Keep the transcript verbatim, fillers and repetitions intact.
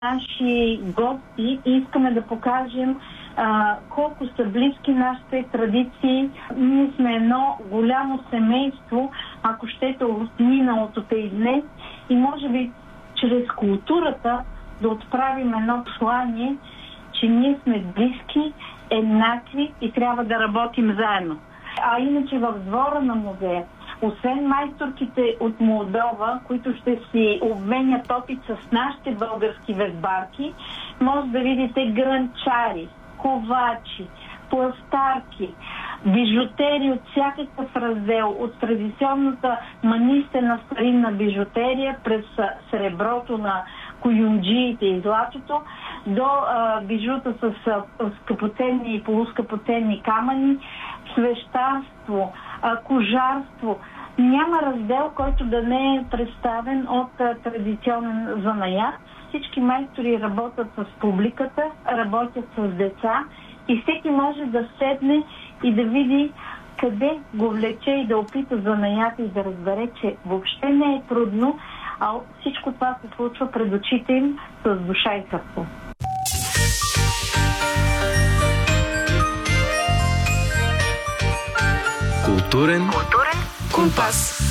наши гости и искаме да покажем а, колко са близки нашите традиции. Ние сме едно голямо семейство, ако щете от миналото и днес, и може би чрез културата да отправим едно послание, че ние сме близки, еднакви и трябва да работим заедно. А иначе в двора на музея, освен майсторките от Молдова, които ще си обменят опит с нашите български везбарки, може да видите грънчари, ковачи, пластарки, бижутери от всякакъв раздел, от традиционната манистена старинна бижутерия през среброто на куюнджиите и златото до а, бижута с а, скъпоценни и полускъпоценни камъни, свещарство, а, кожарство. Няма раздел, който да не е представен от а, традиционен занаят. Всички майстори работят с публиката, работят с деца и всеки може да седне и да види къде го влече и да опита занаята и да разбере, че въобще не е трудно, а всичко това се случва пред очите им с душа и сърце. Културен, Културен компас.